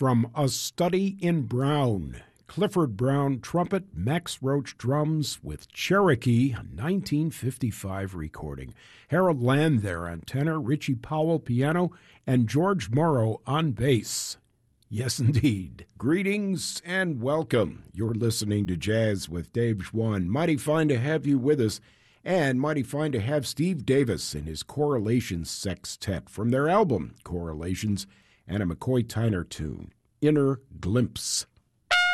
from A Study in Brown. Clifford Brown trumpet, Max Roach drums with Cherokee, a 1955 recording. Harold Land there on tenor, Richie Powell piano, and George Morrow on bass. Yes, indeed. Greetings and welcome. You're listening to Jazz with Dave Schwann. Mighty fine to have you with us, and mighty fine to have Steve Davis and his Correlations Sextet from their album, Correlations, and a McCoy Tyner tune, Inner Glimpse.